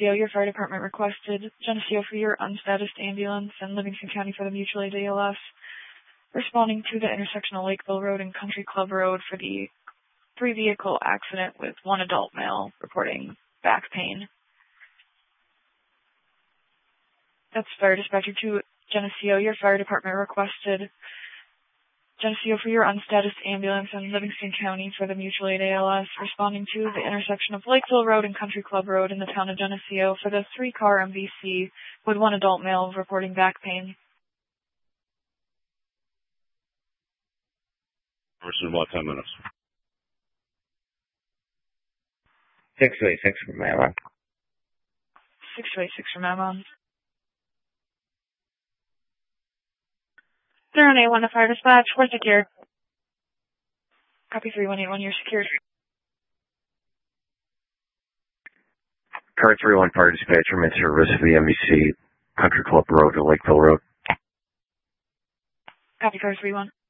Geneseo, your fire department requested. Geneseo for your unstatused ambulance and Livingston County for the mutual aid ALS. Responding to the intersection of Lakeville Road and Country Club Road for the 3-vehicle accident with one adult male reporting back pain. That's Fire Dispatcher 2, Geneseo, your fire department requested. Geneseo for your unstatused ambulance and Livingston County for the mutual aid ALS. Responding to the intersection of Lakeville Road and Country Club Road in the town of Geneseo for the 3-car MVC with one adult male reporting back pain. In about 10 minutes. 626 from Mammoth. 626 from Mammoth. They're on A1 to fire dispatch. We're secured. Copy 3181, you're secured. Car 31 Fire Dispatch from in service of the MVC, Country Club Road to Lakeville Road. Copy, Car 31.